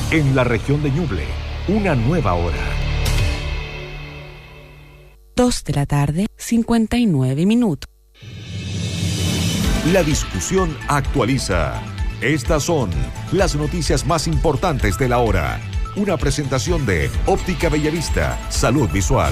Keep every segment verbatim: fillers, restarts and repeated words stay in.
En la región de Ñuble, una nueva hora. Dos de la tarde, cincuenta y nueve minutos. La discusión actualiza. Estas son las noticias más importantes de la hora. Una presentación de Óptica Bellavista, Salud Visual.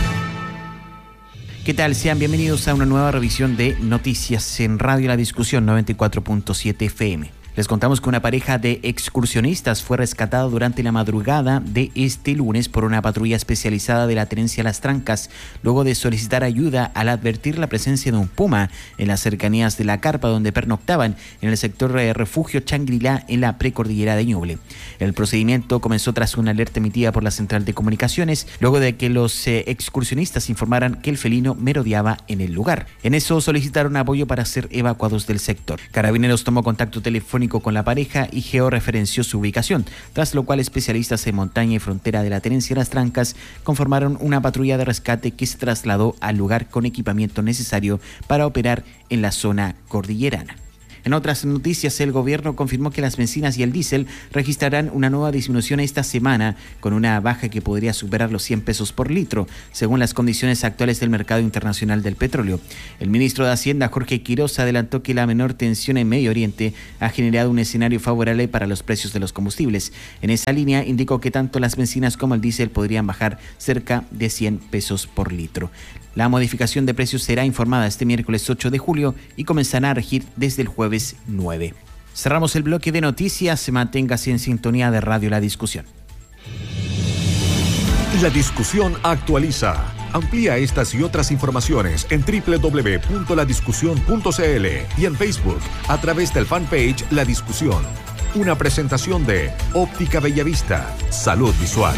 ¿Qué tal? Sean bienvenidos a una nueva revisión de Noticias en Radio La Discusión noventa y cuatro punto siete F M. Les contamos que una pareja de excursionistas fue rescatada durante la madrugada de este lunes por una patrulla especializada de la Tenencia Las Trancas, luego de solicitar ayuda al advertir la presencia de un puma en las cercanías de la carpa donde pernoctaban en el sector de refugio Changrila en la precordillera de Ñuble. El procedimiento comenzó tras una alerta emitida por la Central de Comunicaciones, luego de que los eh, excursionistas informaran que el felino merodeaba en el lugar. En eso solicitaron apoyo para ser evacuados del sector. Carabineros tomó contacto telefónico con la pareja y georreferenció su ubicación, tras lo cual especialistas en montaña y frontera de la Tenencia Las Trancas conformaron una patrulla de rescate que se trasladó al lugar con equipamiento necesario para operar en la zona cordillerana. En otras noticias, el gobierno confirmó que las bencinas y el diésel registrarán una nueva disminución esta semana, con una baja que podría superar los cien pesos por litro, según las condiciones actuales del mercado internacional del petróleo. El ministro de Hacienda, Jorge Quiroz, adelantó que la menor tensión en Medio Oriente ha generado un escenario favorable para los precios de los combustibles. En esa línea, indicó que tanto las bencinas como el diésel podrían bajar cerca de cien pesos por litro. La modificación de precios será informada este miércoles ocho de julio y comenzará a regir desde el jueves nueve. Cerramos el bloque de noticias. Manténgase en sintonía de Radio La Discusión. La Discusión actualiza. Amplía estas y otras informaciones en doble u doble u doble u punto la discusión punto c l y en Facebook a través del fanpage La Discusión. Una presentación de Óptica Bellavista, Salud Visual.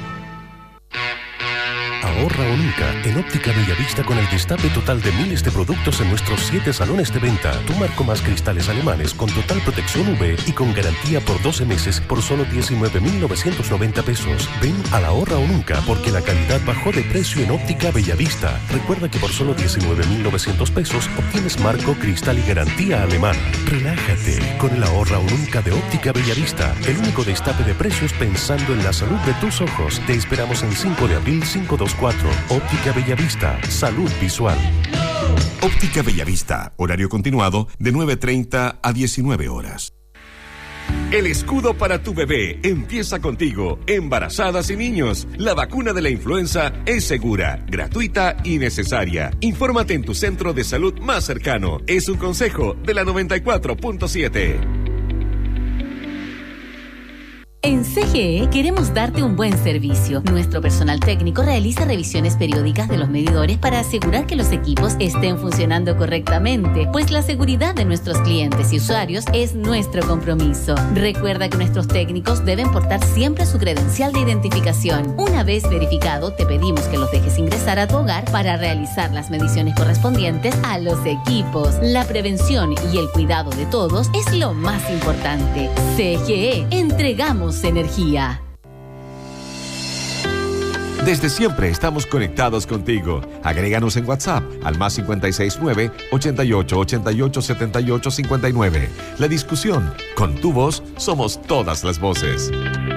Ahorra o nunca en Óptica Bellavista con el destape total de miles de productos en nuestros siete salones de venta. Tu marco más cristales alemanes con total protección U V y con garantía por doce meses por solo diecinueve mil novecientos noventa pesos. Ven a la ahorra o nunca porque la calidad bajó de precio en Óptica Bellavista. Recuerda que por solo diecinueve mil novecientos pesos obtienes marco, cristal y garantía alemana. Relájate con el ahorra o nunca de Óptica Bellavista. El único destape de precios pensando en la salud de tus ojos. Te esperamos en cinco de abril cinco dos cuatro. Óptica Bellavista, Salud Visual. Óptica Bellavista, horario continuado de nueve treinta a diecinueve horas. El escudo para tu bebé empieza contigo, embarazadas y niños. La vacuna de la influenza es segura, gratuita y necesaria. Infórmate en tu centro de salud más cercano. Es un consejo de la noventa y cuatro punto siete. En C G E queremos darte un buen servicio. Nuestro personal técnico realiza revisiones periódicas de los medidores para asegurar que los equipos estén funcionando correctamente, pues la seguridad de nuestros clientes y usuarios es nuestro compromiso. Recuerda que nuestros técnicos deben portar siempre su credencial de identificación. Una vez verificado, te pedimos que los dejes ingresar a tu hogar para realizar las mediciones correspondientes a los equipos. La prevención y el cuidado de todos es lo más importante. C G E, entregamos energía. Desde siempre estamos conectados contigo. Agréganos en WhatsApp al más cinco seis nueve, ochenta y ocho, ochenta y ocho, setenta y ocho, cincuenta y nueve. La Discusión. Con tu voz somos todas las voces.